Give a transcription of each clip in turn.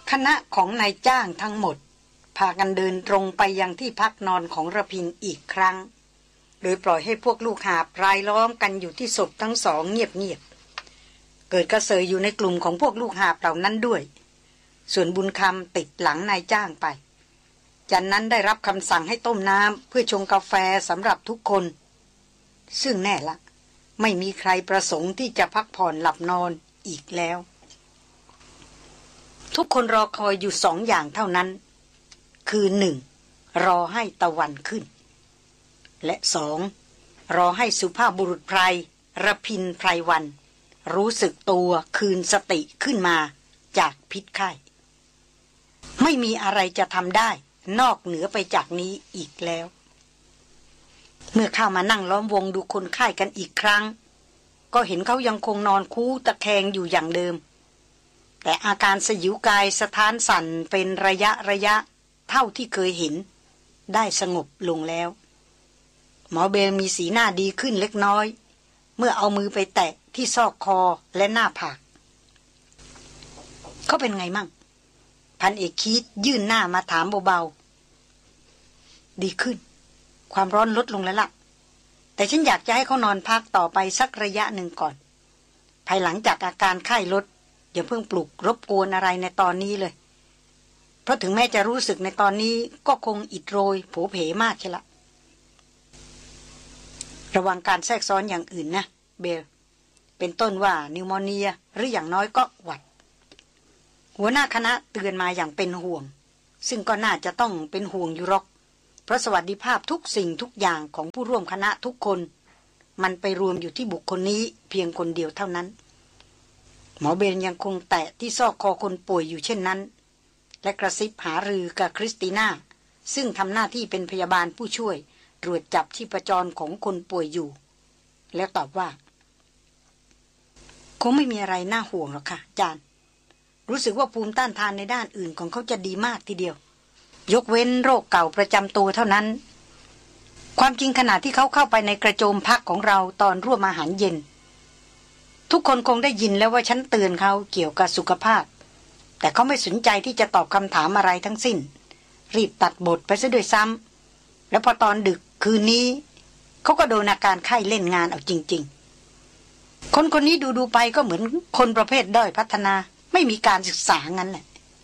คณะของนายจ้างทั้งหมดพากันเดินตรงไปยังที่พักนอนของระพินอีกครั้งโดยปล่อยให้พวกลูกหาบรายล้อมกันอยู่ที่ศพทั้งสองเงียบๆเกิดกระเสยอยู่ในกลุ่มของพวกลูกหาบเหล่านั้นด้วยส่วนบุญคำติดหลังนายจ้างไปจันนั้นได้รับคำสั่งให้ต้มน้ำเพื่อชงกาแฟสำหรับทุกคนซึ่งแน่ละไม่มีใครประสงค์ที่จะพักผ่อนหลับนอนอีกแล้วทุกคนรอคอยอยู่2 อย่างเท่านั้นคือ 1. รอให้ตะวันขึ้นและ 2. รอให้สุภาพบุรุษไพรระพินไพรวันรู้สึกตัวคืนสติขึ้นมาจากพิษไข้ไม่มีอะไรจะทำได้นอกเหนือไปจากนี้อีกแล้วเมื่อเข้ามานั่งล้อมวงดูคนไข้กันอีกครั้งก็เห็นเขายังคงนอนคู้ตะแคงอยู่อย่างเดิมแต่อาการสยิวกายสะท้านสั่นเป็นระยะเท่าที่เคยเห็นได้สงบลงแล้วหมอเบลมีสีหน้าดีขึ้นเล็กน้อยเมื่อเอามือไปแตะที่ซอกคอและหน้าผากเขาเป็นไงมั่งพันเอกคิดยื่นหน้ามาถามเบาๆดีขึ้นความร้อนลดลงแล้วล่ะแต่ฉันอยากจะให้เขานอนพักต่อไปสักระยะหนึ่งก่อนภายหลังจากอาการไข้ลดอย่าเพิ่งปลุกรบกวนอะไรในตอนนี้เลยเพราะถึงแม้จะรู้สึกในตอนนี้ก็คงอิดโรยโผเพมากใช่ละระวังการแทรกซ้อนอย่างอื่นนะเบลเป็นต้นว่านิวโมเนียหรืออย่างน้อยก็หวัดหัวหน้าคณะเตือนมาอย่างเป็นห่วงซึ่งก็น่าจะต้องเป็นห่วงอยู่หรอกเพราะสวัสดิภาพทุกสิ่งทุกอย่างของผู้ร่วมคณะทุกคนมันไปรวมอยู่ที่บุคคลนี้เพียงคนเดียวเท่านั้นหมอเบนยังคงแตะที่ซอกคอคนป่วยอยู่เช่นนั้นและกระซิบหารือกับคริสติน่าซึ่งทำหน้าที่เป็นพยาบาลผู้ช่วยตรวจจับชีพจรของคนป่วยอยู่แล้วตอบว่าคงไม่มีอะไรน่าห่วงหรอกค่ะอาจารย์รู้สึกว่าภูมิต้านทานในด้านอื่นของเขาจะดีมากทีเดียวยกเว้นโรคเก่าประจำตัวเท่านั้นความจริงขณะที่เขาเข้าไปในกระโจมพักของเราตอนร่วมอาหารเย็นทุกคนคงได้ยินแล้วว่าฉันเตือนเขาเกี่ยวกับสุขภาพแต่เขาไม่สนใจที่จะตอบคำถามอะไรทั้งสิ้นรีบตัดบทไปซะด้วยซ้ำแล้วพอตอนดึกคืนนี้เขาก็โดนอาการไข้เล่นงานเอาจริงๆคนนี้ดูไปก็เหมือนคนประเภทด้อยพัฒนาไม่มีการศึกษางั้นแหละ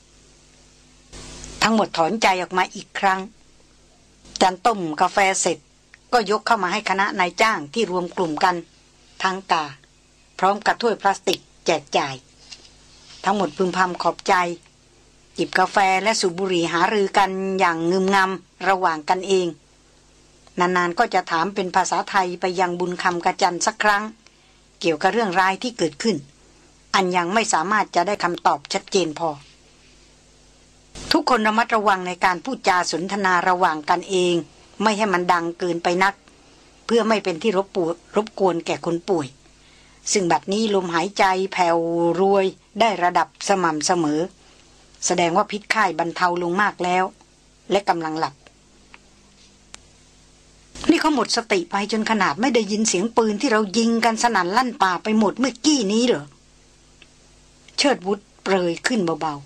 ทั้งหมดถอนใจออกมาอีกครั้งจานต้มกาแฟเสร็จก็ยกเข้ามาให้คณะนายจ้างที่รวมกลุ่มกันทั้งกาพร้อมกับถ้วยพลาสติกแจกจ่ายทั้งหมดพึมพำขอบใจจิบกาแฟและสูบบุหรี่หารือกันอย่างงึมงำระหว่างกันเองนานๆก็จะถามเป็นภาษาไทยไปยังบุญคำกระจันสักครั้งเกี่ยวกับเรื่องร้ายที่เกิดขึ้นอันยังไม่สามารถจะได้คำตอบชัดเจนพอทุกคนระมัดระวังในการพูดจาสนทนาระหว่างกันเองไม่ให้มันดังเกินไปนักเพื่อไม่เป็นที่รบกวนแก่คนป่วยซึ่งบัดนี้ลมหายใจแผ่วรวยได้ระดับสม่ำเสมอแสดงว่าพิษไข้บรรเทาลงมากแล้วและกำลังหลับนี่เขาหมดสติไปจนขนาดไม่ได้ยินเสียงปืนที่เรายิงกันสนั่นลั่นป่าไปหมดเมื่อกี้นี้เหรอเชิดวุฒเปรยขึ้นเบา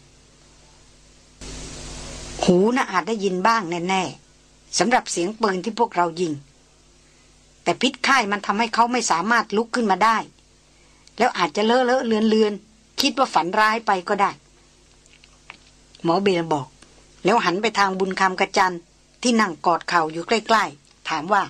ๆหูน่ะอาจได้ยินบ้างแน่ๆสำหรับเสียงปืนที่พวกเรายิงแต่พิษไข้มันทำให้เขาไม่สามารถลุกขึ้นมาได้แล้วอาจจะเลอะเลือนคิดว่าฝันร้ายไปก็ได้หมอเบลบอกแล้วหันไปทางบุญคำกระจันที่นั่งกอดเข่าอยู่ใกล้ๆถามว่า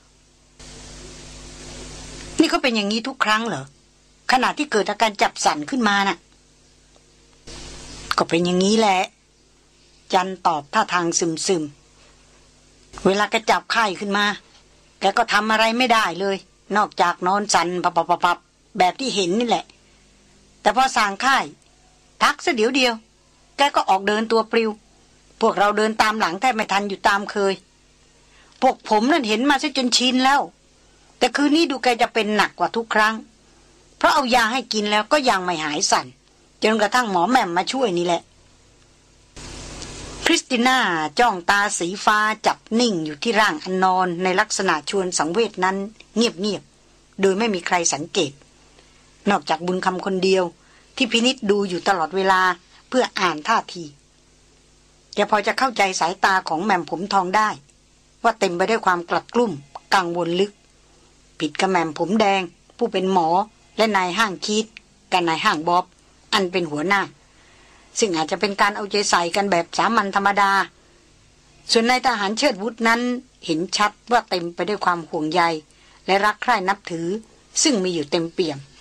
นี่เขาเป็นอย่างนี้ทุกครั้งเหรอขณะที่เกิดอาการจับสั่นขึ้นมาน่ะก็เป็นอย่างนี้แหละจันตอบท่าทางซึมๆเวลาแกจับไข้ขึ้นมาแกก็ทำอะไรไม่ได้เลยนอกจากนอนสั่นปับแบบที่เห็นนี่แหละแต่พอสั่งไข้พักซะเดี๋ยวเดียวแกก็ออกเดินตัวปลิวพวกเราเดินตามหลังแทบไม่ทันอยู่ตามเคยพวกผมนั่นเห็นมาซะจนชินแล้วแต่คืนนี้ดูแกจะเป็นหนักกว่าทุกครั้งเพราะเอายาให้กินแล้วก็ยังไม่หายสั่นจนกระทั่งหมอแหม่มมาช่วยนี่แหละคริสติน่าจ้องตาสีฟ้าจับนิ่งอยู่ที่ร่างอันนอนในลักษณะชวนสังเวชนั้นเงียบๆโดยไม่มีใครสังเกตนอกจากบุญคำคนเดียวที่พินิจดูอยู่ตลอดเวลาเพื่ออ่านท่าทีแกพอจะเข้าใจสายตาของแหม่มผมทองได้ว่าเต็มไปด้วยความกลัดกลุ้มกังวลลึกผิดกับแหม่มผมแดงผู้เป็นหมอและนายห้างคิดกับนายห้างบ๊อบอันเป็นหัวหน้าซึ่งอาจจะเป็นการเอาใจใส่กันแบบสามัญธรรมดาส่วนนายทหารเชิดวุฒินั้นเห็นชัดว่าเต็มไปด้วยความห่วงใยและรักใคร่นับถือซึ่งมีอยู่เต็มเปี่ยม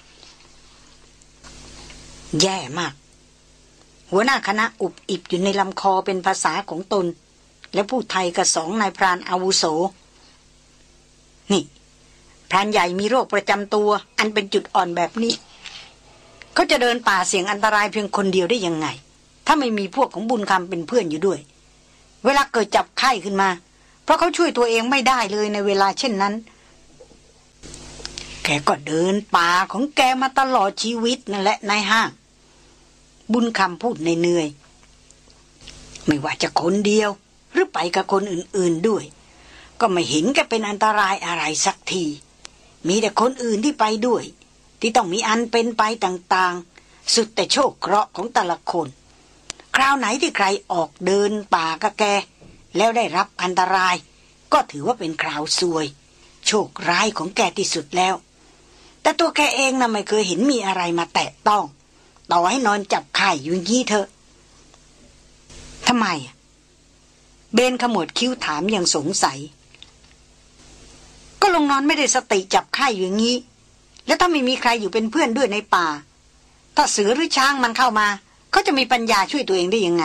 แย่มากหัวหน้าคณะอุบอิบอยู่ในลำคอเป็นภาษาของตนและผู้ไทยกับสองนายพรานอาวุโสนี่พรานใหญ่มีโรคประจำตัวอันเป็นจุดอ่อนแบบนี้เขาจะเดินป่าเสี่ยงอันตรายเพียงคนเดียวได้ยังไงถ้าไม่มีพวกของบุญคำเป็นเพื่อนอยู่ด้วยเวลาเกิดจับไข้ขึ้นมาเพราะเขาช่วยตัวเองไม่ได้เลยในเวลาเช่นนั้นแกก็เดินป่าของแกมาตลอดชีวิตนั่นแหละนายห้างบุญคำพูดเหนื่อยไม่ว่าจะคนเดียวหรือไปกับคนอื่นๆด้วยก็ไม่เห็นแกเป็นอันตรายอะไรสักทีมีแต่คนอื่นที่ไปด้วยที่ต้องมีอันเป็นไปต่างๆสุดแต่โชคเคราะห์ของแต่ละคนคราวไหนที่ใครออกเดินป่ากับแกแล้วได้รับอันตรายก็ถือว่าเป็นคราวซวยโชคร้ายของแกที่สุดแล้วแต่ตัวแกเองน่ะไม่เคยเห็นมีอะไรมาแตะต้องต่อให้นอนจับไข่อยู่งี้เถอะทำไมเบนขมวดคิ้วถามอย่างสงสัยก็ลงนอนไม่ได้สติจับไข่อยู่งี้แล้วถ้าไม่มีใครอยู่เป็นเพื่อนด้วยในป่าถ้าเสือหรือช้างมันเข้ามาเขาจะมีปัญญาช่วยตัวเองได้ยังไง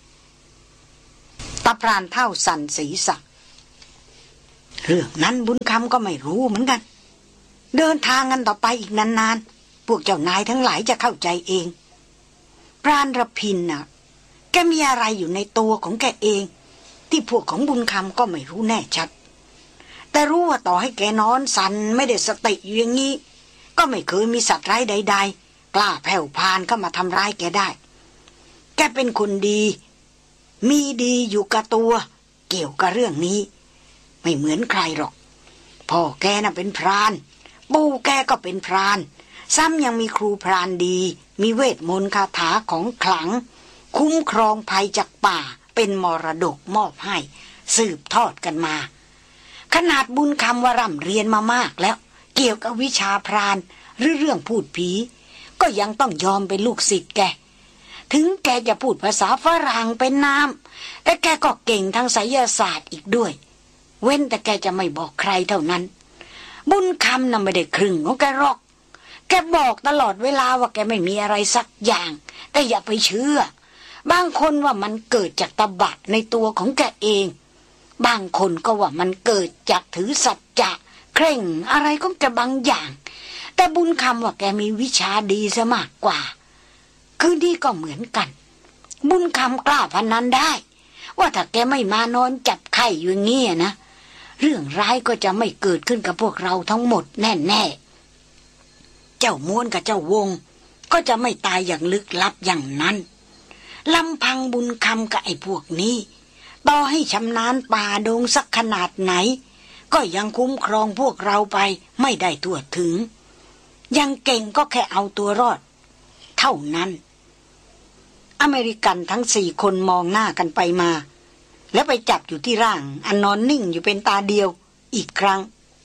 ตาพรานเท่าสั่นศีรษะเรื่องนั้นบุญคำก็ไม่รู้เหมือนกันเดินทางกันต่อไปอีกนานๆพวกเจ้านายทั้งหลายจะเข้าใจเองพรานระพินน่ะแกมีอะไรอยู่ในตัวของแกเองที่พวกของบุญคำก็ไม่รู้แน่ชัดแต่รู้ว่าต่อให้แกนอนสั่นไม่ได้สติอยู่อย่างนี้ก็ไม่เคยมีสัตว์ร้ายใดๆกล้าแผ่วพานเข้ามาทำร้ายแกได้แกเป็นคนดีมีดีอยู่กับตัวเกี่ยวกับเรื่องนี้ไม่เหมือนใครหรอกพ่อแกน่ะเป็นพรานปู่แกก็เป็นพรานซ้ำยังมีครูพรานดีมีเวทมนต์คาถาของขลังคุ้มครองภัยจากป่าเป็นมรดกมอบให้สืบทอดกันมาขนาดบุญคำว่าร่ำเรียนมามากแล้วเกี่ยวกับวิชาพรานหรือเรื่องพูดผีก็ยังต้องยอมเป็นลูกศิษย์แกถึงแกจะพูดภาษาฝรั่งเป็นน้ำแต่แกก็เก่งทางไสยศาสตร์อีกด้วยเว้นแต่แกจะไม่บอกใครเท่านั้นบุญคำน่ะไม่ได้ครึ่งของแกหรอกแกบอกตลอดเวลาว่าแกไม่มีอะไรสักอย่างแต่อย่าไปเชื่อบางคนว่ามันเกิดจากตบะในตัวของแกเองบางคนก็ว่ามันเกิดจากถือสัจจะเคร่งอะไรของแกบางอย่างแต่บุญคำว่าแกมีวิชาดีซะมากกว่าคือนี่ก็เหมือนกันบุญคำกล้าพนันได้ว่าถ้าแกไม่มานอนจับไข่อยู่เงี้ยนะเรื่องร้ายก็จะไม่เกิดขึ้นกับพวกเราทั้งหมดแน่ๆเจ้าม้วนกับเจ้าวงก็จะไม่ตายอย่างลึกลับอย่างนั้นลำพังบุญคำกับไอ้พวกนี้ต่อให้ชำนาญป่าดงสักขนาดไหนก็ยังคุ้มครองพวกเราไปไม่ได้ทั่วถึงยังเก่งก็แค่เอาตัวรอดเท่านั้นอเมริกันทั้ง4 คนมองหน้ากันไปมาแล้วไปจับอยู่ที่ร่างอันนอนนิ่งอยู่เป็นตาเดียวอีกครั้ง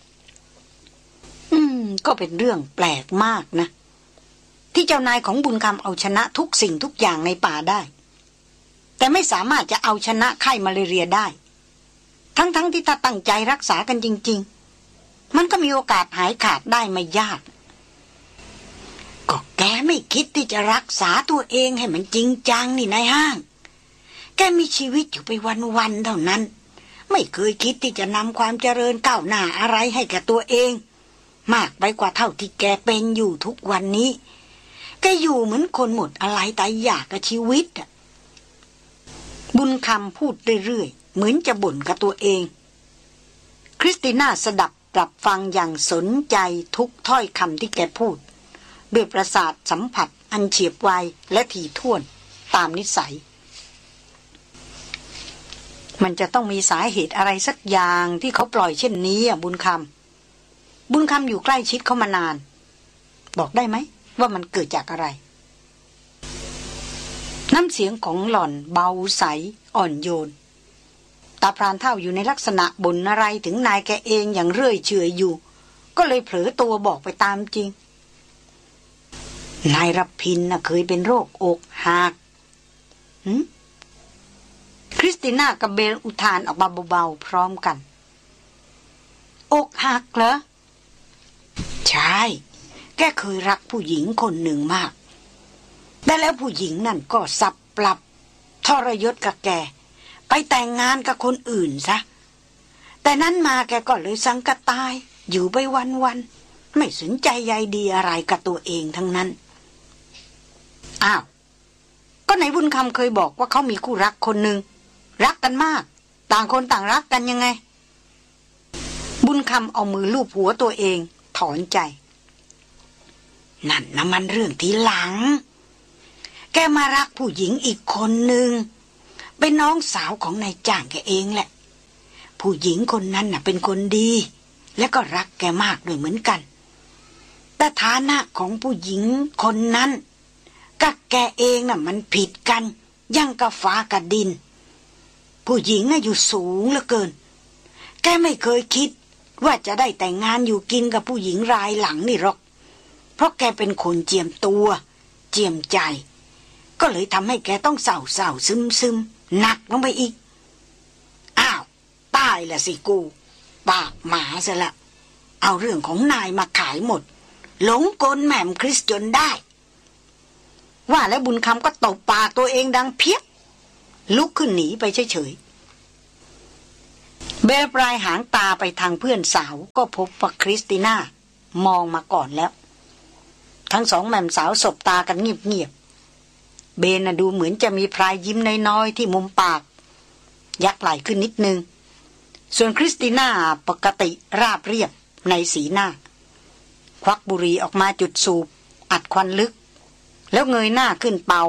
ก็เป็นเรื่องแปลกมากนะที่เจ้านายของบุญคำเอาชนะทุกสิ่งทุกอย่างในป่าได้แต่ไม่สามารถจะเอาชนะไข้มาลาเรียได้ทั้งที่ถ้าตั้งใจรักษากันจริงๆมันก็มีโอกาสหายขาดได้ไม่ยากก็แกไม่คิดที่จะรักษาตัวเองให้มันจริงจังนี่นายห้างแกมีชีวิตอยู่ไปวันๆเท่านั้นไม่เคยคิดที่จะนำความเจริญก้าวหน้าอะไรให้แก่ตัวเองมากไปกว่าเท่าที่แกเป็นอยู่ทุกวันนี้แกอยู่เหมือนคนหมดอะไรตายอยากกับชีวิตบุญคำพูดเรื่อยๆเหมือนจะบ่นกับตัวเองคริสติน่าสดับปรับฟังอย่างสนใจทุกถ้อยคำที่แกพูดด้วยประสาทสัมผัสอันเฉียบไวและถี่ถ้วนตามนิสัยมันจะต้องมีสาเหตุอะไรสักอย่างที่เขาปล่อยเช่นนี้บุญคำอยู่ใกล้ชิดเขามานานบอกได้ไหมว่ามันเกิดจากอะไรน้ำเสียงของหล่อนเบาใสอ่อนโยนตาพรานเฒ่าอยู่ในลักษณะบ่นอะไรถึงนายแกเองอย่างเรื่อยเฉยอยู่ก็เลยเผลอตัวบอกไปตามจริงนายรพินน่ะเคยเป็นโรคอกหักคริสติน่ากับเบลอุทานออกมาเบาๆพร้อมกันอกหักเหรอใช่แกเคยรักผู้หญิงคนหนึ่งมากแต่แล้วผู้หญิงนั่นก็สับปรับทรยศกับแกไปแต่งงานกับคนอื่นซะแต่นั้นมาแกก็เลยสังกตายอยู่ไปวันๆไม่สนใจใยดีอะไรกับตัวเองทั้งนั้นอ้าวก็ไหนบุญคำเคยบอกว่าเขามีคู่รักคนหนึ่งรักกันมากต่างคนต่างรักกันยังไงบุญคำเอามือลูบหัวตัวเองถอนใจนั่นนะมันเรื่องที่หลังแกมารักผู้หญิงอีกคนหนึ่งเป็นน้องสาวของนายจ้างแกเองแหละผู้หญิงคนนั้นน่ะเป็นคนดีและก็รักแกมากด้วยเหมือนกันแต่ฐานะของผู้หญิงคนนั้นกับแกเองน่ะมันผิดกันยังกับฟ้ากับดินผู้หญิงน่ะอยู่สูงเหลือเกินแกไม่เคยคิดว่าจะได้แต่งงานอยู่กินกับผู้หญิงรายหลังนี่หรอกเพราะแกเป็นคนเจียมตัวเจียมใจก็เลยทำให้แกต้องเศร้าซึมหนักลงไปอีกอ้าวตายละสิกูปากหมาซะละเอาเรื่องของนายมาขายหมดหลงกลแหม่มคริสจนได้ว่าแล้วบุญคำก็ตบปากตัวเองดังเพี้ยลุกขึ้นหนีไปเฉยๆเบลปลายหางตาไปทางเพื่อนสาวก็พบว่าคริสติน่ามองมาก่อนแล้วทั้งสองแม่มสาวสบตากันเงียบๆเบนน่ะดูเหมือนจะมีพรายยิ้มน้อยๆที่มุมปากยักไหล่ขึ้นนิดนึงส่วนคริสติน่าปกติราบเรียบในสีหน้าควักบุหรี่ออกมาจุดสูบอัดควันลึกแล้วเงยหน้าขึ้นเป่า